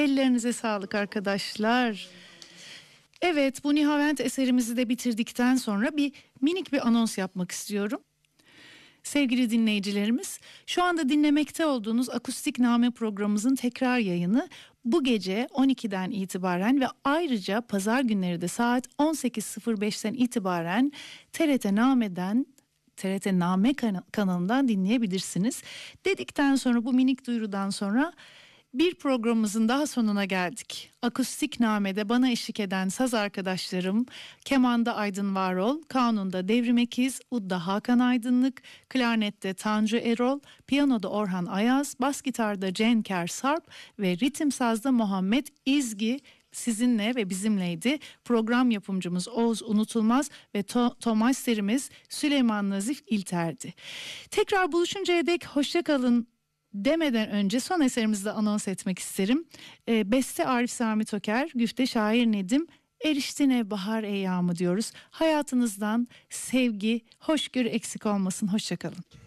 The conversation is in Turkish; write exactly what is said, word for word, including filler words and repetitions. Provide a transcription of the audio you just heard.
Ellerinize sağlık arkadaşlar. Evet, bu Nihavent eserimizi de bitirdikten sonra bir minik bir anons yapmak istiyorum. Sevgili dinleyicilerimiz, şu anda dinlemekte olduğunuz Akustik Name programımızın tekrar yayını bu gece on ikiden itibaren ve ayrıca pazar günleri de saat on sekiz sıfır beşten itibaren T R T Name'den T R T Name kanalından dinleyebilirsiniz. Dedikten sonra, bu minik duyurudan sonra bir programımızın daha sonuna geldik. Akustik Name'de bana eşlik eden saz arkadaşlarım kemanda Aydın Varol, kanunda Devrim Ekiz, udda Hakan Aydınlık, klarnette Tanju Erol, piyanoda Orhan Ayaz, bas gitarda Cenker Sarp ve ritim sazda Muhammed İzgi sizinle ve bizimleydi. Program yapımcımız Oğuz Unutulmaz ve to- Tomasterimiz Süleyman Nazif İlter'di. Tekrar buluşuncaya dek hoşça kalın demeden önce son eserimizi de anons etmek isterim. E, beste Arif Sami Toker, güfte şair Nedim, eriştine bahar eyyamı diyoruz. Hayatınızdan sevgi, hoşgörü eksik olmasın. Hoşça kalın.